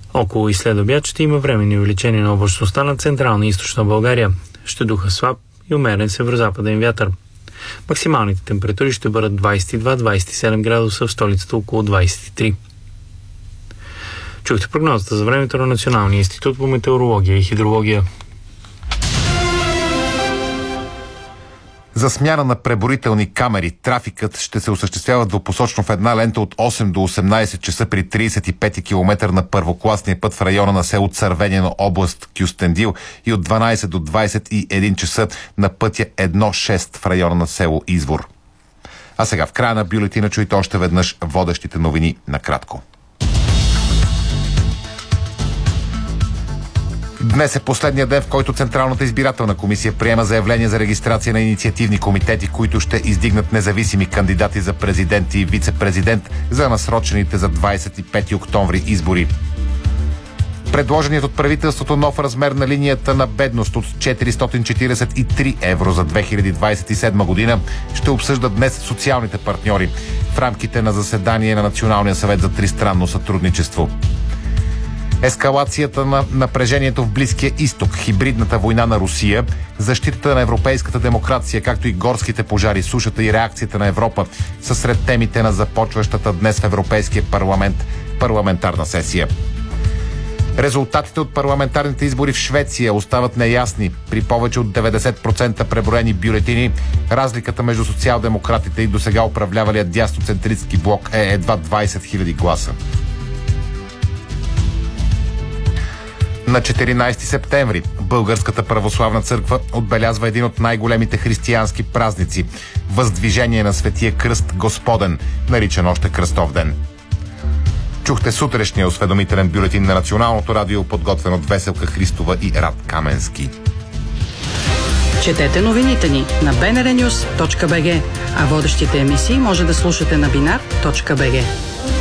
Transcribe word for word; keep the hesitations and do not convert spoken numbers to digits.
Около и след обяд ще има временни увеличения на облачността на централна и източна България. Ще духа слаб и умерен северозападен вятър. Максималните температури ще бъдат двадесет и два до двадесет и седем градуса, в столицата около двадесет и три. Чухте прогнозата за времето на Националния институт по метеорология и хидрология. За смяна на преброителни камери, трафикът ще се осъществява двупосочно в една лента от осем до осемнадесет часа при тридесет и пети километър на първокласния път в района на село Цървенино, област Кюстендил, и от дванадесет до двадесет и един часа на пътя едно шест в района на село Извор. А сега в края на бюлетина чуйте още веднъж водещите новини накратко. Днес е последния ден, в който Централната избирателна комисия приема заявление за регистрация на инициативни комитети, които ще издигнат независими кандидати за президент и вице-президент за насрочените за двадесет и пети октомври избори. Предложеният от правителството нов размер на линията на бедност от четиристотин четиридесет и три евро за две хиляди двадесет и седма година ще обсъждат днес социалните партньори в рамките на заседание на Националния съвет за тристранно сътрудничество. Ескалацията на напрежението в Близкия изток, хибридната война на Русия, защитата на европейската демокрация, както и горските пожари, сушата и реакцията на Европа са сред темите на започващата днес в Европейския парламент парламентарна сесия. Резултатите от парламентарните избори в Швеция остават неясни. При повече от деветдесет процента преброени бюлетини, разликата между социал-демократите и досега управлявалия дясноцентристски блок е едва двадесет хиляди гласа. На четиринадесети септември Българската православна църква отбелязва един от най-големите християнски празници – Въздвижение на Светия Кръст Господен, наричан още Кръстов ден. Чухте сутрешния осведомителен бюлетин на Националното радио, подготвен от Веселка Христова и Рад Каменски. Четете новините ни на би ен ар нюс точка би джи, а водещите емисии може да слушате на бинар точка би джи.